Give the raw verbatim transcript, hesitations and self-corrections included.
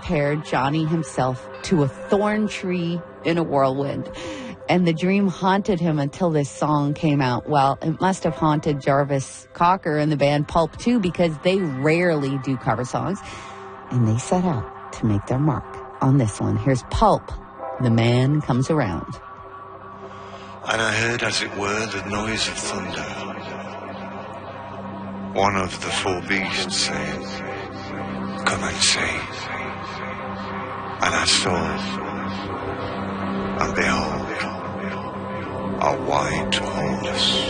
compared Johnny himself to a thorn tree in a whirlwind. And the dream haunted him until this song came out. Well, it must have haunted Jarvis Cocker and the band Pulp too, because they rarely do cover songs. And they set out to make their mark on this one. Here's Pulp, The Man Comes Around. And I heard, as it were, the noise of thunder. One of the four beasts saying, "Come and see." And I saw, and behold, a white horse.